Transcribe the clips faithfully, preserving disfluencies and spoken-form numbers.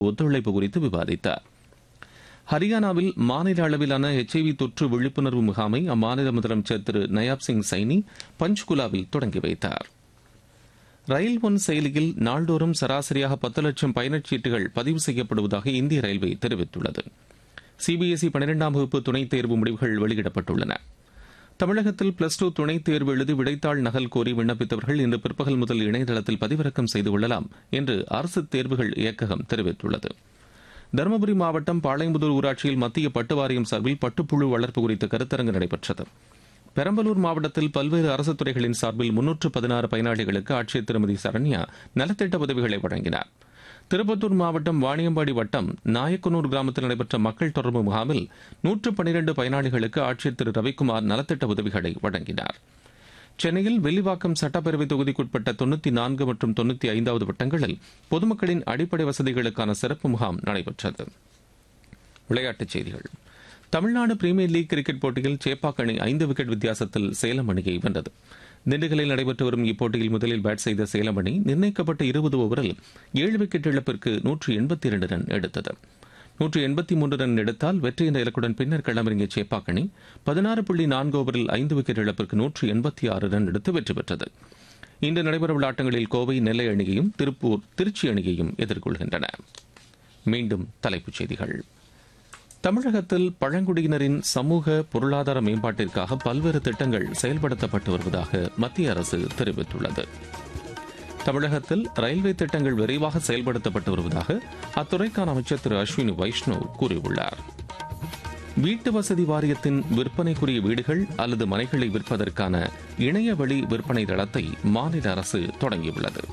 ஒத்துழைப்பு குறித்து விவாதித்தார். ஹரியானாவில் மாநில அளவிலான எச்ஐவி தொற்று விழிப்புணர்வு முகாமை அம்மாநில முதலமைச்சர் திரு நயாப் சிங் சைனி பஞ்ச்குலாவில் தொடங்கி வைத்தார். ரயில் ஒன் செயலியில் நாள்தோறும் சராசரியாக பத்து லட்சம் பயணச்சீட்டுகள் பதிவு செய்யப்படுவதாக இந்திய ரயில்வே தெரிவித்துள்ளது. சிபிஎஸ்இ பனிரெண்டாம் வகுப்பு துணைத் தேர்வு முடிவுகள் வெளியிடப்பட்டுள்ளன. தமிழகத்தில் பிளஸ் டூ துணைத் தேர்வு எழுதி விடைத்தாள் நகல் கோரி விண்ணப்பித்தவர்கள் இன்று பிற்பகல் முதல் இணையதளத்தில் பதிவிறக்கம் செய்து கொள்ளலாம் என்று அரசு தேர்வுகள் இயக்ககம் தெரிவித்துள்ளது. தருமபுரி மாவட்டம் பாளையம்புதூர் ஊராட்சியில் மத்திய பட்டு வாரியம் சார்பில் பட்டுப்புழு வளர்ப்பு குறித்த கருத்தரங்கு நடைபெற்றது. பெரம்பலூர் மாவட்டத்தில் பல்வேறு அரசு துறைகளின் சார்பில் முன்னூற்று பதினாறு பயனாளிகளுக்கு ஆட்சியர் திருமதி சரண்யா நலத்திட்ட உதவிகளை வழங்கினார். திருப்பத்தூர் மாவட்டம் வாணியம்பாடி வட்டம் நாயக்கனூர் கிராமத்தில் நடைபெற்ற மக்கள் தொடர்பு முகாமில் நூற்று பனிரண்டு பயனாளிகளுக்கு ஆட்சியர் திரு ரவிக்குமார் நலத்திட்ட உதவிகளை வழங்கினார். சென்னையில் வெள்ளிவாக்கம் சட்டப்பேரவை தொகுதிக்குட்பட்ட தொன்னூற்றி நான்கு மற்றும் தொன்னூற்றி ஐந்தாவது வட்டங்களில் பொதுமக்களின் அடிப்படை வசதிகளுக்கான சிறப்பு முகாம் நடைபெற்றது. விளையாட்டுச் செய்திகள். தமிழ்நாடு பிரீமியர் லீக் கிரிக்கெட் போட்டியில் சேப்பாக் அணி ஐந்து விக்கெட் வித்தியாசத்தில் சேலம் அணியை வென்றது. திண்டுக்கல்லில் நடைபெற்று வரும் இப்போட்டியில் முதலில் பேட் செய்த சேலம் அணி நிர்ணயிக்கப்பட்ட இருபது ஓவரில் ஏழு விக்கெட் இழப்பிற்கு நூற்று எண்பத்தி இரண்டு ரன் எடுத்தது. நூற்று எண்பத்தி மூன்று ரன் எடுத்தால் வெற்றி என்ற இலக்குடன் பின்னர் களமிறங்கிய சேப்பாக் அணி பதினாறு புள்ளி நான்கு ஓவரில் ஐந்து விக்கெட் இழப்பிற்கு நூற்று எண்பத்தி ஆறு ரன் எடுத்து வெற்றி பெற்றது. இன்று நடைபெறவுள்ள ஆட்டங்களில் கோவை நெல்லை அணியையும் திருப்பூர் திருச்சி அணியையும் எதிர்கொள்கின்றன. மீண்டும் தலைப்புச் செய்திகள். தமிழகத்தில் பழங்குடியினரின் சமூக பொருளாதார மேம்பாட்டிற்காக பல்வேறு திட்டங்கள் செயல்படுத்தப்பட்டு வருவதாக மத்திய அரசு தெரிவித்துள்ளது. தமிழகத்தில் ரயில்வே திட்டங்கள் விரைவாக செயல்படுத்தப்பட்டு வருவதாக அத்துறைக்கான அமைச்சர் திரு அஸ்வினி வைஷ்ணவ் கூறியுள்ளார். வீட்டு வசதி வாரியத்தின் விற்பனைக்குரிய வீடுகள் அல்லது மனைகளை விற்பதற்கான இணையவழி விற்பனை தளத்தை மாநில அரசு தொடங்கியுள்ளது.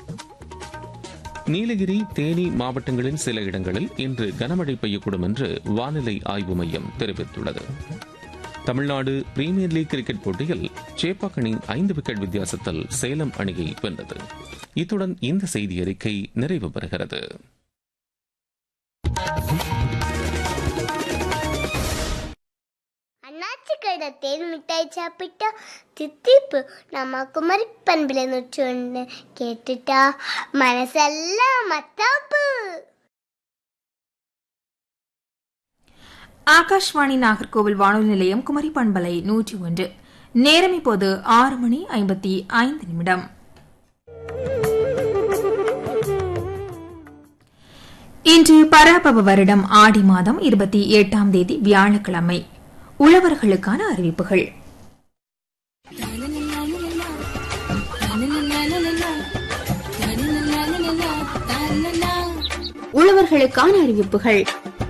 நீலகிரி, தேனி மாவட்டங்களின் சில இடங்களில் இன்று கனமழை பெய்யக்கூடும் என்று வானிலை ஆய்வு மையம் தெரிவித்துள்ளது. தமிழ்நாடு பிரீமியர் லீக் கிரிக்கெட் போட்டியில் சேப்பாக் அணி ஐந்து விக்கெட் வித்தியாசத்தில் சேலம் அணியை வென்றது. இத்துடன் இந்த செய்தி அறிக்கை நிறைவு பெறுகிறது. தேன் மிட்டாய் சாப்பிட்டா தித்திப்பு நம்ம குமரி பண்பில நொச்சு கேட்டுட்டா மனசெல்லாம் மத்தாப்பு. ஆகாஷ்வாணி நாகர்கோவில் வானொலி நிலையம் குமரி பண்பலை நூற்றி ஒன்று. நேரம் இப்போது ஆறு மணி ஐம்பத்தி ஐந்து நிமிடம். இன்று பராபவ வருடம் ஆடி மாதம் இருபத்தி எட்டாம் தேதி வியாழக்கிழமை. உழவர்களுக்கான அறிவிப்புகள். உழவர்களுக்கான அறிவிப்புகள்.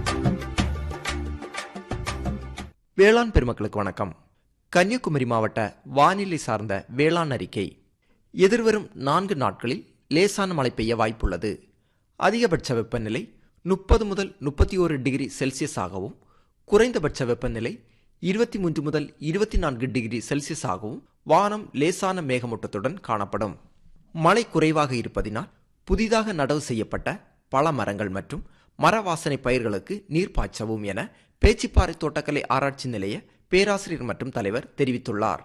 வேளாண் பெருமக்களுக்கு வணக்கம். கன்னியாகுமரி மாவட்ட வானிலை சார்ந்த வேளாண் அறிக்கை. எதிர்வரும் நான்கு நாட்களில் லேசான மழை பெய்ய வாய்ப்புள்ளது. அதிகபட்ச வெப்பநிலை முப்பது முதல் முப்பத்தி ஒரு டிகிரி செல்சியஸ் ஆகவும் குறைந்தபட்ச வெப்பநிலை இருபத்தி மூன்று முதல் இருபத்தி நான்கு டிகிரி செல்சியஸ் ஆகவும் வானம் லேசான மேகமூட்டத்துடன் காணப்படும். மழை குறைவாக இருப்பதினால் புதிதாக நடவு செய்யப்பட்ட பல மரங்கள் மற்றும் மர வாசனை பயிர்களுக்கு நீர் பாய்ச்சவும் என பேச்சிப்பாறை தோட்டக்கலை ஆராய்ச்சி நிலைய பேராசிரியர் மற்றும் தலைவர் தெரிவித்துள்ளார்.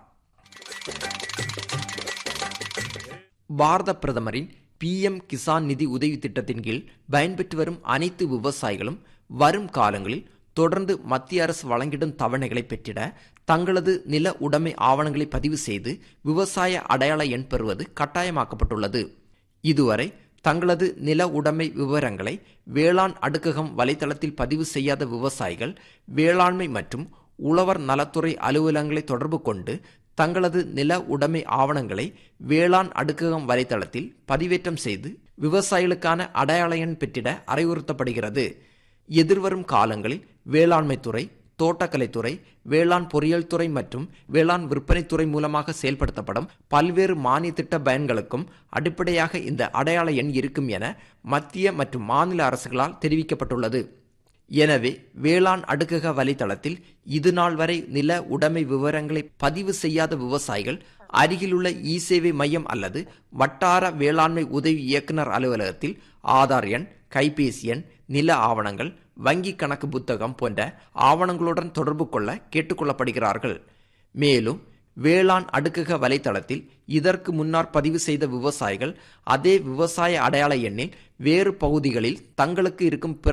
பாரத பிரதமரின் பி எம் கிசான் நிதி உதவி திட்டத்தின் கீழ் பயன்பெற்று வரும் அனைத்து விவசாயிகளும் வரும் காலங்களில் தொடர்ந்து மத்திய அரசு வழங்கிடும் தவணைகளை பெற்றிட தங்களது நில உடைமை ஆவணங்களை பதிவு செய்து விவசாய அடையாள எண் பெறுவது கட்டாயமாக்கப்பட்டுள்ளது. இதுவரை தங்களது நில உடைமை விவரங்களை வேளாண் அடுக்ககம் வலைதளத்தில் பதிவு செய்யாத விவசாயிகள் வேளாண்மை மற்றும் உழவர் நலத்துறை அலுவலகங்களை தொடர்பு கொண்டு தங்களது நில உடைமை ஆவணங்களை வேளாண் அடுக்ககம் வலைதளத்தில் பதிவேற்றம் செய்து விவசாயிகளுக்கான அடையாள எண் பெற்றிட அறிவுறுத்தப்படுகிறது. எதிர்வரும் காலங்களில் வேளாண்மை துறை, தோட்டக்கலைத்துறை, வேளாண் பொறியியல் துறை மற்றும் வேளாண் விற்பனைத்துறை மூலமாக செயல்படுத்தப்படும் பல்வேறு மானிய திட்ட பயன்களுக்கும் அடிப்படையாக இந்த அடையாள எண் இருக்கும் என மத்திய மற்றும் மாநில அரசுகளால் தெரிவிக்கப்பட்டுள்ளது. எனவே வேளாண் அடுக்கக வலைதளத்தில் இதுநாள் வரை நில உடைமை விவரங்களை பதிவு செய்யாத விவசாயிகள் அருகிலுள்ள இ சேவை மையம் அல்லது வட்டார வேளாண்மை உதவி இயக்குநர் அலுவலகத்தில் ஆதார் எண், கைபேசி எண், நில ஆவணங்கள், வங்கி கணக்கு புத்தகம் போன்ற ஆவணங்களுடன் தொடர்பு கொள்ள கேட்டுக்கொள்ளப்படுகிறார்கள். மேலும் வேளாண் அடுக்கக வலைத்தளத்தில் இதற்கு முன்னர் பதிவு செய்த விவசாயிகள் அதே விவசாய அடையாள எண்ணில் வேறு பகுதிகளில் தங்களுக்கு இருக்கும்